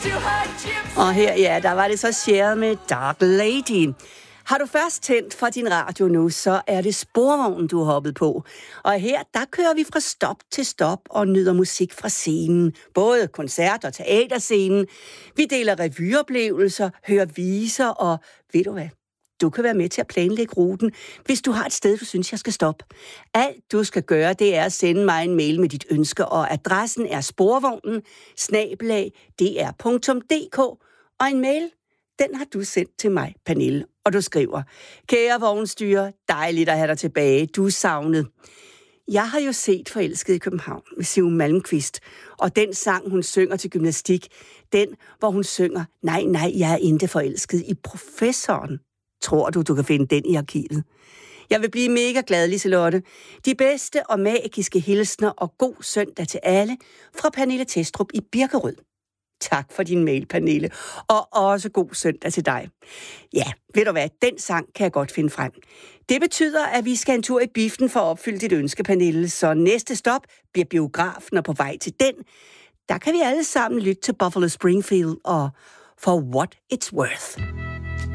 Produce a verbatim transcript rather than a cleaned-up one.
Og her, ja, der var det så Cher med Dark Lady. Har du først tændt for din radio nu, så er det Sporvognen, du har hoppet på. Og her, der kører vi fra stop til stop og nyder musik fra scenen. Både koncert- og teaterscenen. Vi deler revyoplevelser, hører viser, og ved du hvad? Du kan være med til at planlægge ruten, hvis du har et sted, du synes, jeg skal stoppe. Alt du skal gøre, det er at sende mig en mail med dit ønske, og adressen er sporvognen, snabelag, dr punktum d k, og en mail, den har du sendt til mig, Pernille, og du skriver: Kære vognstyre, dejligt at have dig tilbage, du er savnet. Jeg har jo set Forelsket i København med Siv Malmkvist, og den sang, hun synger til gymnastik, den, hvor hun synger, nej, nej, jeg er ikke forelsket i professoren. Tror du, du kan finde den i arkivet? Jeg vil blive mega glad, Liselotte. De bedste og magiske hilsner og god søndag til alle fra Pernille Testrup i Birkerød. Tak for din mail, Pernille, og også god søndag til dig. Ja, ved du hvad, den sang kan jeg godt finde frem. Det betyder, at vi skal en tur i biffen for at opfylde dit ønske, Pernille, så næste stop bliver biografen, og på vej til den, der kan vi alle sammen lytte til Buffalo Springfield og For What It's Worth.